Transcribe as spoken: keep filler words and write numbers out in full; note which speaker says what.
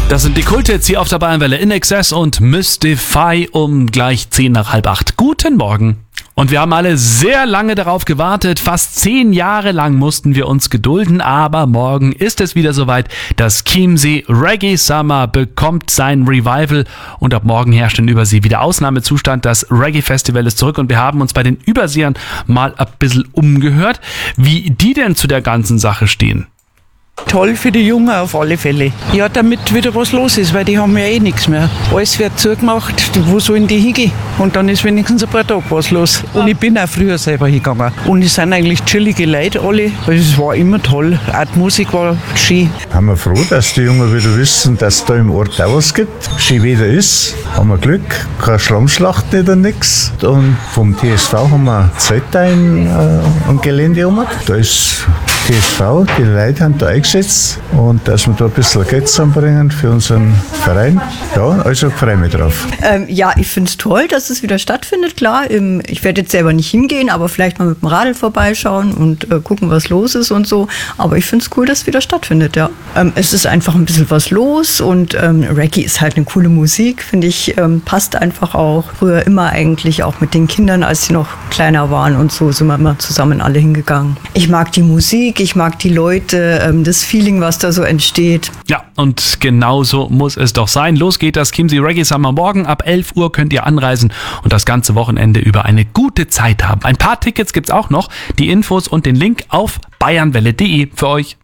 Speaker 1: Das sind die Kulthits hier auf der Bayernwelle, In Excess und Mystify um gleich zehn nach halb acht. Guten Morgen. Und wir haben alle sehr lange darauf gewartet. Fast zehn Jahre lang mussten wir uns gedulden. Aber morgen ist es wieder soweit. Das Chiemsee Reggae Summer bekommt sein Revival. Und ab morgen herrscht in Übersee wieder Ausnahmezustand. Das Reggae Festival ist zurück. Und wir haben uns bei den Überseern mal ein bisschen umgehört, wie die denn zu der ganzen Sache stehen.
Speaker 2: Toll für die Jungen auf alle Fälle. Ja, damit wieder was los ist, weil die haben ja eh nichts mehr. Alles wird zugemacht, wo sollen die hingehen? Und dann ist wenigstens ein paar Tage was los. Und ich bin auch früher selber hingegangen. Und es sind eigentlich chillige Leute alle. Also es war immer toll. Auch die Musik war schön.
Speaker 3: Haben wir froh, dass die Jungen wieder wissen, dass es da im Ort auch was gibt. Schön Wetter ist. Haben wir Glück. Keine Schlammschlacht nicht oder nichts. Und vom T S V haben wir Zelte ein, äh, am Gelände gemacht. Da ist T S V, die Leute haben da eingesetzt und dass wir da ein bisschen Geld zusammenbringen für unseren Verein. Ja, also freue mich drauf.
Speaker 4: Ähm, ja, ich finde es toll, dass es wieder stattfindet, klar. Im, ich werde jetzt selber nicht hingehen, aber vielleicht mal mit dem Radl vorbeischauen und äh, gucken, was los ist und so. Aber ich finde es cool, dass es wieder stattfindet, ja. Ähm, es ist einfach ein bisschen was los und ähm, Reggae ist halt eine coole Musik, finde ich, ähm, passt einfach auch. Früher immer eigentlich auch mit den Kindern, als sie noch kleiner waren und so, sind wir immer zusammen alle hingegangen. Ich mag die Musik. Ich mag die Leute, das Feeling, was da so entsteht.
Speaker 1: Ja, und genau so muss es doch sein. Los geht das Chiemsee Reggae Summer morgen. Ab elf Uhr könnt ihr anreisen und das ganze Wochenende über eine gute Zeit haben. Ein paar Tickets gibt's auch noch. Die Infos und den Link auf bayernwelle punkt de für euch.